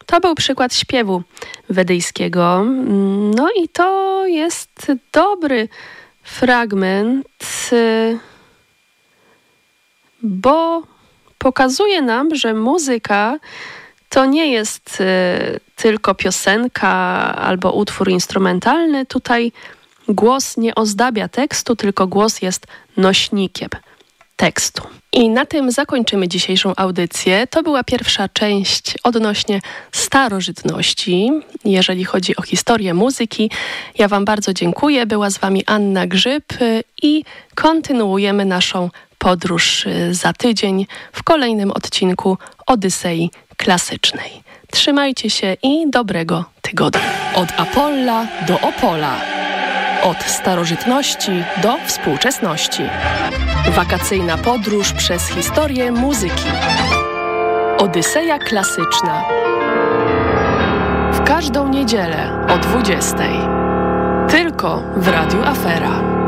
To był przykład śpiewu wedyjskiego. No i to jest dobry fragment, bo pokazuje nam, że muzyka to nie jest tylko piosenka albo utwór instrumentalny. Tutaj głos nie ozdabia tekstu, tylko głos jest nośnikiem tekstu. I na tym zakończymy dzisiejszą audycję. To była pierwsza część odnośnie starożytności, jeżeli chodzi o historię muzyki. Ja Wam bardzo dziękuję. Była z Wami Anna Grzyb i kontynuujemy naszą podróż za tydzień w kolejnym odcinku Odysei Klasycznej. Trzymajcie się i dobrego tygodnia. Od Apolla do Opola. Od starożytności do współczesności. Wakacyjna podróż przez historię muzyki. Odyseja Klasyczna. W każdą niedzielę o 20:00. Tylko w Radiu Afera.